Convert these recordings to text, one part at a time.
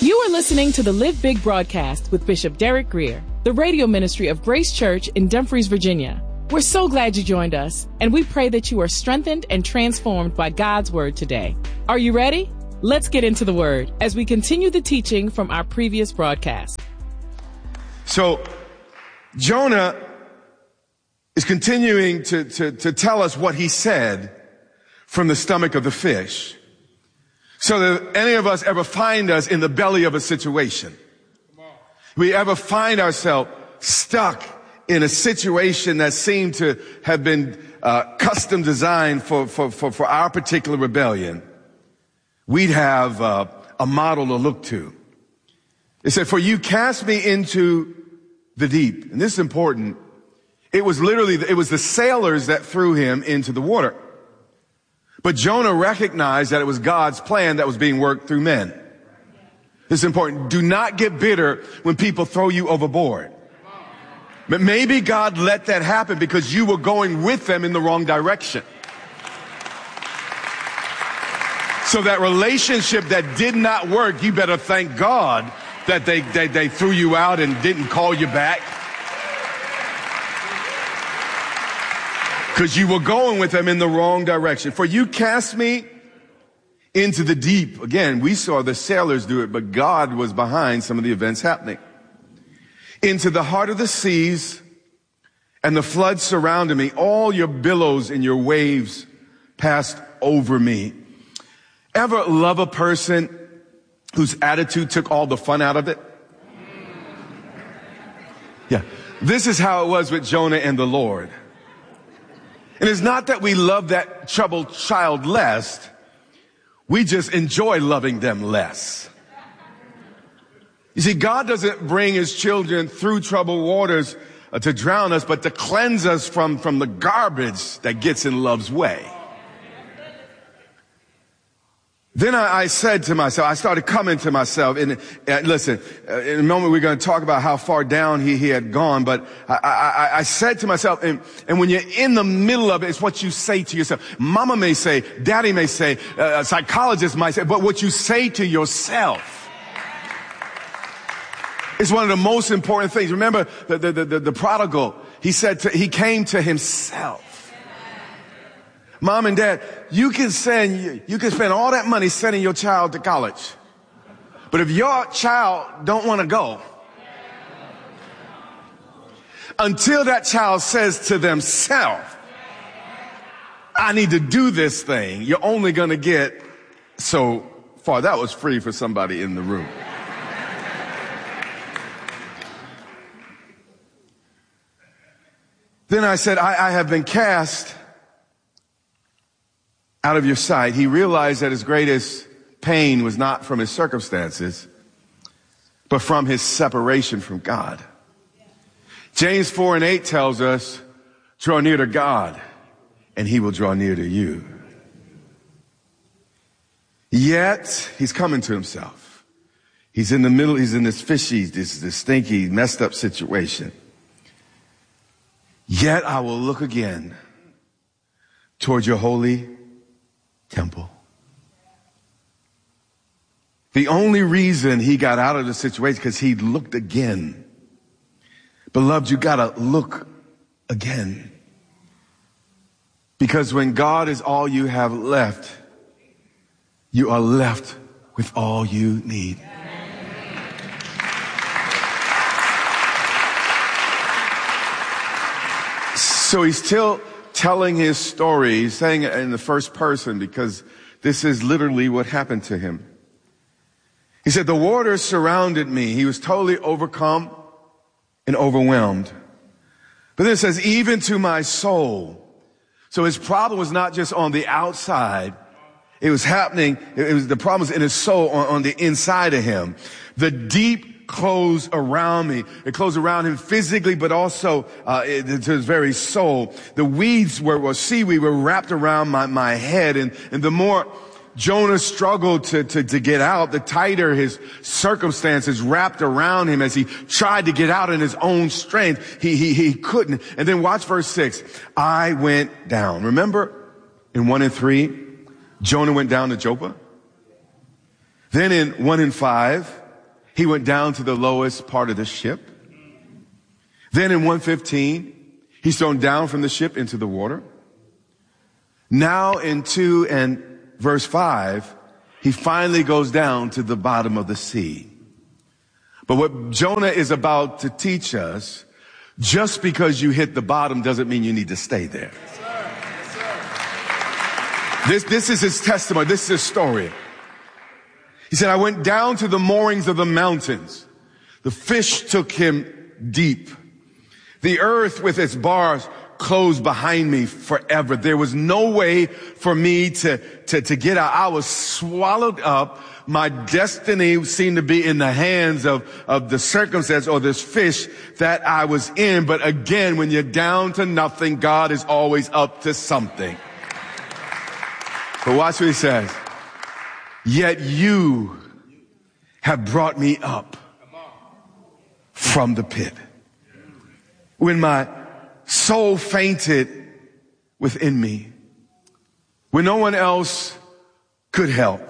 You are listening to the Live Big broadcast with Bishop Derek Grier, the radio ministry of Grace Church in Dumfries, Virginia. We're so glad you joined us, and we pray that you are strengthened and transformed by God's word today. Are you ready? Let's get into the word as we continue the teaching from our previous broadcast. So, Jonah is continuing to tell us what he said from the stomach of the fish. So that any of us ever find us in the belly of a situation, we ever find ourselves stuck in a situation that seemed to have been custom designed for our particular rebellion, we'd have a model to look to. It said, "For you cast me into the deep." And this is important. It was the sailors that threw him into the water. But Jonah recognized that it was God's plan that was being worked through men. This is important. Do not get bitter when people throw you overboard. But maybe God let that happen because you were going with them in the wrong direction. So that relationship that did not work, you better thank God that they threw you out and didn't call you back. Because you were going with them in the wrong direction. "For you cast me into the deep." Again, we saw the sailors do it, but God was behind some of the events happening. "Into the heart of the seas, and the flood surrounded me. All your billows and your waves passed over me." Ever love a person whose attitude took all the fun out of it? Yeah. This is how it was with Jonah and the Lord. And it's not that we love that troubled child less. We just enjoy loving them less. You see, God doesn't bring his children through troubled waters to drown us, but to cleanse us from the garbage that gets in love's way. Then I said to myself, I started coming to myself, and listen, in a moment we're going to talk about how far down he had gone, but I said to myself, and when you're in the middle of it, it's what you say to yourself. Mama may say, daddy may say, a psychologist might say, but what you say to yourself is one of the most important things. Remember the prodigal, he came to himself. Mom and dad, you can spend all that money sending your child to college. But if your child don't want to go, until that child says to themselves, I need to do this thing, you're only going to get so far. That was free for somebody in the room. Then I said, I have been cast out of your sight. He realized that his greatest pain was not from his circumstances, but from his separation from God. James 4:8 tells us, draw near to God, and he will draw near to you. Yet, he's coming to himself. He's in the middle, he's in this fishy, this stinky, messed up situation. Yet I will look again toward your holy temple. The only reason he got out of the situation because he looked again. Beloved, you gotta look again. Because when God is all you have left, you are left with all you need. So he's still telling his story. He's saying it in the first person because this is literally what happened to him. He said, the waters surrounded me. He was totally overcome and overwhelmed. But then it says, even to my soul. So his problem was not just on the outside. It was happening. The problem was in his soul, on the inside of him. The deep closed around me. It closed around him physically, but also to his very soul. The weeds seaweed were wrapped around my head. And the more Jonah struggled to get out, the tighter his circumstances wrapped around him as he tried to get out in his own strength. He couldn't. And then watch verse 6. I went down. Remember in 1 and 3, Jonah went down to Joppa. Then in 1 and 5, he went down to the lowest part of the ship. Then in 1:15, he's thrown down from the ship into the water. Now in 2 and verse 5, he finally goes down to the bottom of the sea. But what Jonah is about to teach us, just because you hit the bottom doesn't mean you need to stay there. This is his testimony. This is his story. He said, I went down to the moorings of the mountains. The fish took him deep. The earth with its bars closed behind me forever. There was no way for me to get out. I was swallowed up. My destiny seemed to be in the hands of the circumstance or this fish that I was in. But again, when you're down to nothing, God is always up to something. But watch what he says. Yet you have brought me up from the pit. When my soul fainted within me, when no one else could help,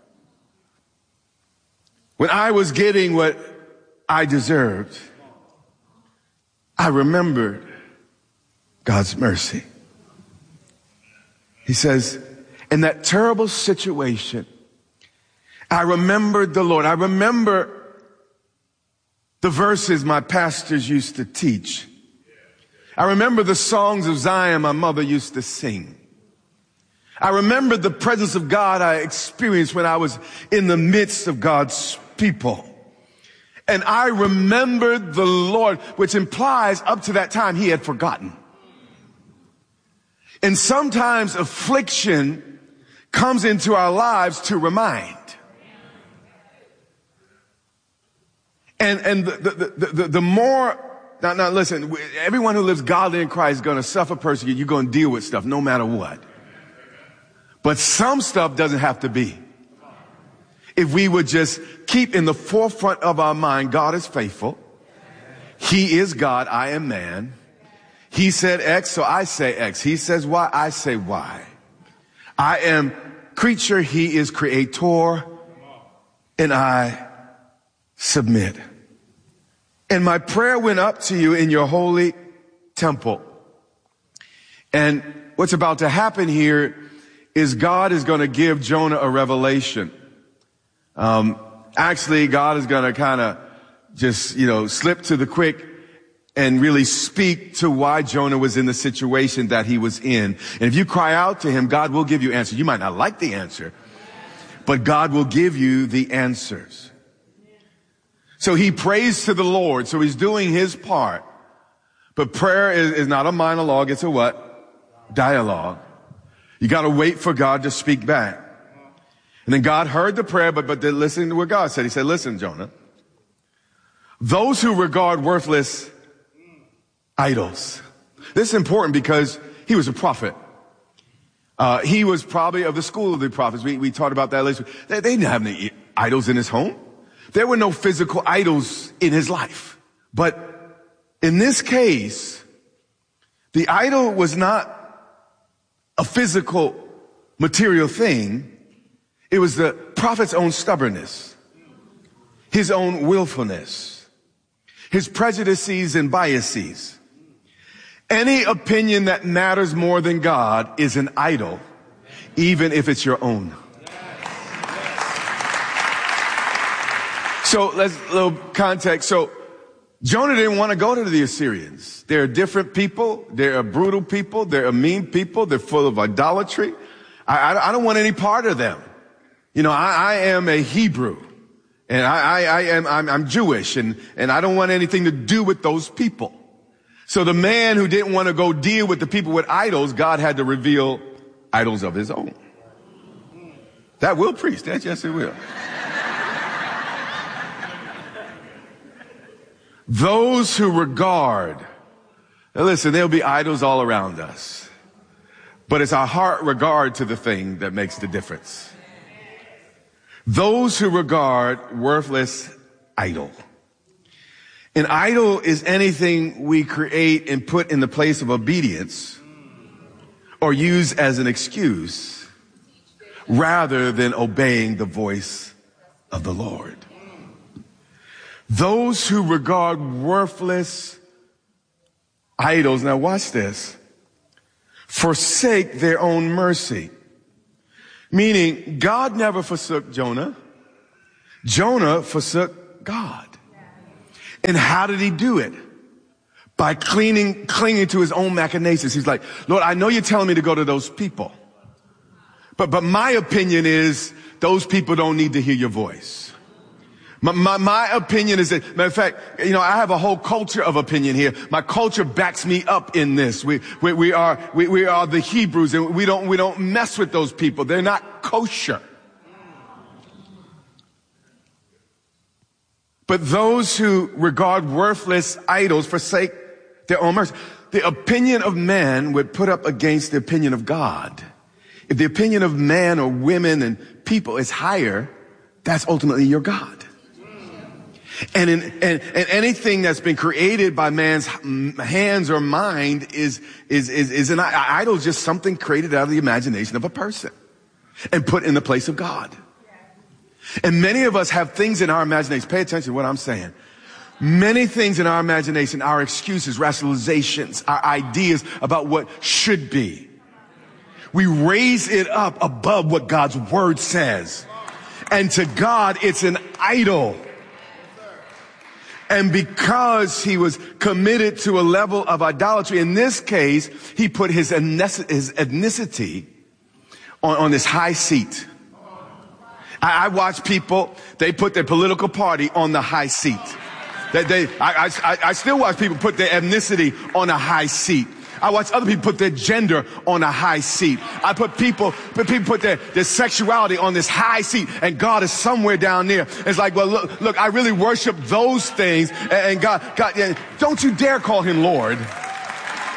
when I was getting what I deserved, I remembered God's mercy. He says, in that terrible situation, I remembered the Lord. I remember the verses my pastors used to teach. I remember the songs of Zion my mother used to sing. I remember the presence of God I experienced when I was in the midst of God's people. And I remembered the Lord, which implies up to that time he had forgotten. And sometimes affliction comes into our lives to remind. And the more, now listen, everyone who lives godly in Christ is going to suffer persecution. You're going to deal with stuff no matter what. But some stuff doesn't have to be. If we would just keep in the forefront of our mind, God is faithful. He is God, I am man. He said X, so I say X. He says Y, I say Y. I am creature, he is creator, and I submit. And my prayer went up to you in your holy temple. And what's about to happen here is God is going to give Jonah a revelation. Actually, God is going to kind of just, slip to the quick and really speak to why Jonah was in the situation that he was in. And if you cry out to him, God will give you answers. You might not like the answer, but God will give you the answers. So he prays to the Lord. So he's doing his part. But prayer is not a monologue. It's a what? Dialogue. You got to wait for God to speak back. And then God heard the prayer, but then listen to what God said. He said, listen, Jonah, those who regard worthless idols. This is important because he was a prophet. He was probably of the school of the prophets. We talked about that last week. They didn't have any idols in his home. There were no physical idols in his life. But in this case, the idol was not a physical, material thing. It was the prophet's own stubbornness, his own willfulness, his prejudices and biases. Any opinion that matters more than God is an idol, even if it's your own. So let's a little context. So Jonah didn't want to go to the Assyrians. They're different people. They're a brutal people. They're a mean people. They're full of idolatry. I don't want any part of them. I am a Hebrew and I'm Jewish and I don't want anything to do with those people. So the man who didn't want to go deal with the people with idols, God had to reveal idols of his own. That will preach. Yes, it will. Those who regard, now listen, there'll be idols all around us, but it's our heart regard to the thing that makes the difference. Those who regard worthless idol. An idol is anything we create and put in the place of obedience or use as an excuse rather than obeying the voice of the Lord. Those who regard worthless idols, now watch this, forsake their own mercy. Meaning, God never forsook Jonah. Jonah forsook God. And how did he do it? By clinging to his own machinations. He's like, Lord, I know you're telling me to go to those people. But my opinion is those people don't need to hear your voice. My opinion is that, matter of fact, I have a whole culture of opinion here. My culture backs me up in this. We are the Hebrews, and we don't mess with those people. They're not kosher. But those who regard worthless idols forsake their own mercy. The opinion of man would put up against the opinion of God. If the opinion of man or women and people is higher, that's ultimately your God. And anything that's been created by man's hands or mind is an idol, just something created out of the imagination of a person and put in the place of God. And many of us have things in our imagination. Pay attention to what I'm saying. Many things in our imagination, our excuses, rationalizations, our ideas about what should be. We raise it up above what God's word says. And to God, it's an idol. And because he was committed to a level of idolatry, in this case, he put his ethnicity on this high seat. I watch people, they put their political party on the high seat. I still watch people put their ethnicity on a high seat. I watch other people put their gender on a high seat. People put their sexuality on this high seat, and God is somewhere down there. It's like, well, look, I really worship those things, and God, don't you dare call him Lord.